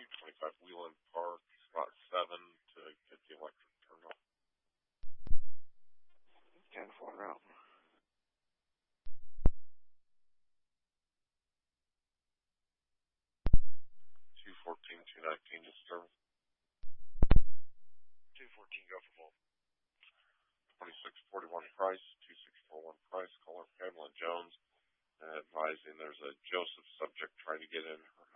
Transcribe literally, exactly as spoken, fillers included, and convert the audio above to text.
twenty-five Wheeland Park, spot seven to get the electric turned on. ten four route. two fourteen, two nineteen disturbance. two fourteen, go for full. twenty-six forty-one Price, two six four one Price, caller Pamela Jones, uh, advising there's a Joseph subject trying to get in her